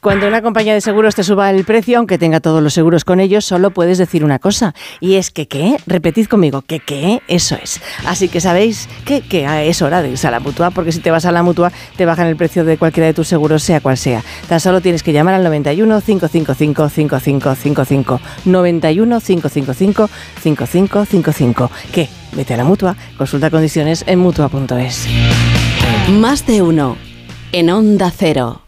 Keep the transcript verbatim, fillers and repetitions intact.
Cuando una compañía de seguros te suba el precio, aunque tenga todos los seguros con ellos, solo puedes decir una cosa. Y es que, ¿qué? Repetid conmigo, que, ¿qué? Eso es. Así que sabéis que, que es hora de irse a la Mutua, porque si te vas a la Mutua, te bajan el precio de cualquiera de tus seguros, sea cual sea. Tan solo tienes que llamar al noventa y uno, cinco cinco cinco, cinco cinco cinco cinco. noventa y uno, cinco cinco cinco, cinco cinco cinco cinco. ¿Qué? Vete a la Mutua, consulta condiciones en mutua punto es. Más de uno en Onda Cero.